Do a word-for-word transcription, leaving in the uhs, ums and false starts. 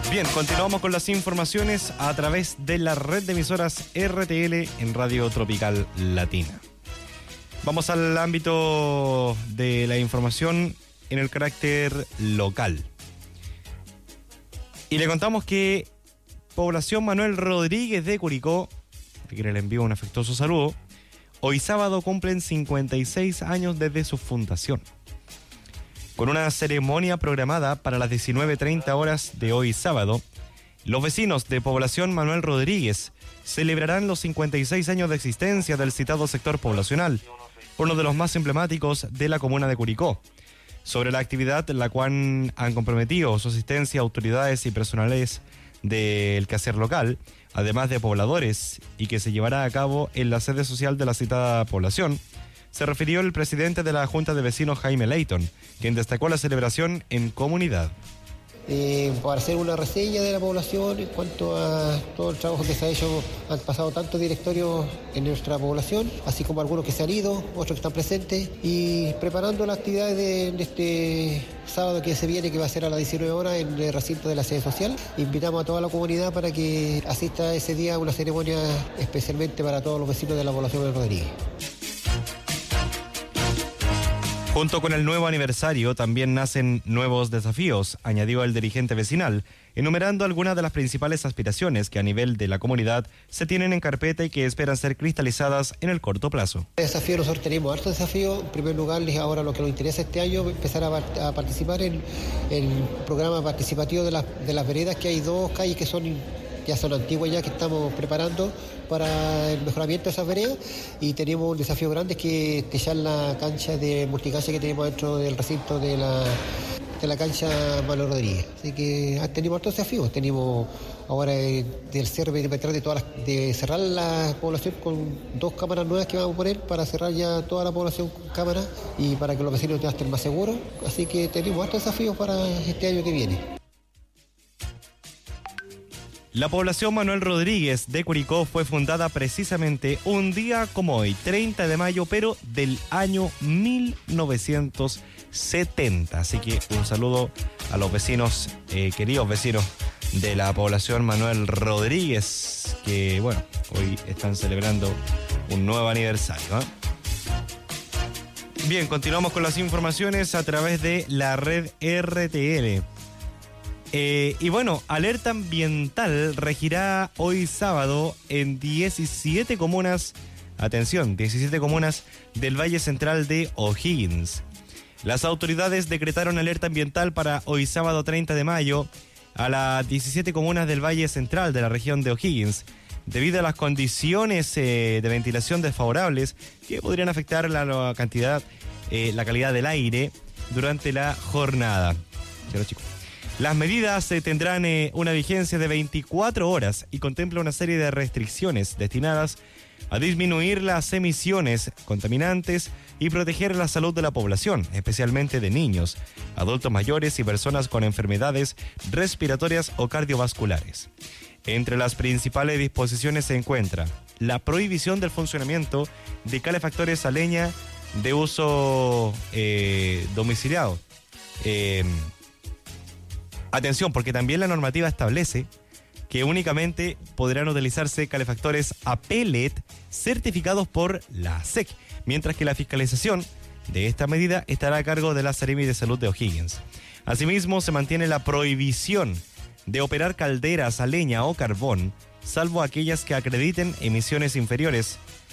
Bien, continuamos con las informaciones a través de la red de emisoras R T L en Radio Tropical Latina. Vamos al ámbito de la información en el carácter local. Y le contamos que Población Manuel Rodríguez de Curicó, que quiere le envío un afectuoso saludo, hoy sábado cumplen cincuenta y seis años desde su fundación. Con una ceremonia programada para las diecinueve treinta horas de hoy sábado, los vecinos de Población Manuel Rodríguez celebrarán los cincuenta y seis años de existencia del citado sector poblacional, uno de los más emblemáticos de la comuna de Curicó. Sobre la actividad, la cual han comprometido su asistencia autoridades y personales del quehacer local, además de pobladores, y que se llevará a cabo en la sede social de la citada población, se refirió el presidente de la Junta de Vecinos, Jaime Leighton, quien destacó la celebración en comunidad. Eh, para hacer una reseña de la población en cuanto a todo el trabajo que se ha hecho. Han pasado tantos directorios en nuestra población, así como algunos que se han ido, otros que están presentes, y preparando las actividades de, de este sábado que se viene, que va a ser a las diecinueve horas en el recinto de la sede social. Invitamos a toda la comunidad para que asista ese día a una ceremonia especialmente para todos los vecinos de la población de Rodríguez. Junto con el nuevo aniversario también nacen nuevos desafíos, añadió el dirigente vecinal, enumerando algunas de las principales aspiraciones que a nivel de la comunidad se tienen en carpeta y que esperan ser cristalizadas en el corto plazo. El desafío, nosotros tenemos harto desafío. En primer lugar, ahora lo que nos interesa este año, empezar a, a participar en el programa participativo de, la, de las veredas, que hay dos calles que son ya son antiguas ya, que estamos preparando para el mejoramiento de esas veredas, y tenemos un desafío grande que techar la cancha de multicancha que tenemos dentro del recinto de la, de la cancha Manuel Rodríguez. Así que tenemos otros desafíos. Tenemos ahora eh, del cierre perimetral de todas las, de cerrar la población con dos cámaras nuevas que vamos a poner para cerrar ya toda la población con cámaras y para que los vecinos ya estén más seguros. Así que tenemos otros desafíos para este año que viene. La Población Manuel Rodríguez de Curicó fue fundada precisamente un día como hoy, treinta de mayo, pero del año mil novecientos setenta. Así que un saludo a los vecinos, eh, queridos vecinos de la Población Manuel Rodríguez, que bueno, hoy están celebrando un nuevo aniversario, ¿eh? Bien, continuamos con las informaciones a través de la red R T L. Eh, y bueno, alerta ambiental regirá hoy sábado en diecisiete comunas, atención, diecisiete comunas del Valle Central de O'Higgins. Las autoridades decretaron alerta ambiental para hoy sábado treinta de mayo a las diecisiete comunas del Valle Central de la región de O'Higgins, debido a las condiciones eh, de ventilación desfavorables que podrían afectar la, la cantidad, eh, la calidad del aire durante la jornada. Pero, chicos, las medidas eh, tendrán eh, una vigencia de veinticuatro horas y contempla una serie de restricciones destinadas a disminuir las emisiones contaminantes y proteger la salud de la población, especialmente de niños, adultos mayores y personas con enfermedades respiratorias o cardiovasculares. Entre las principales disposiciones se encuentra la prohibición del funcionamiento de calefactores a leña de uso eh, domiciliado. Eh, Atención, porque también la normativa establece que únicamente podrán utilizarse calefactores a pellet certificados por la A S E C, mientras que la fiscalización de esta medida estará a cargo de la Seremi de Salud de O'Higgins. Asimismo, se mantiene la prohibición de operar calderas a leña o carbón, salvo aquellas que acrediten emisiones inferiores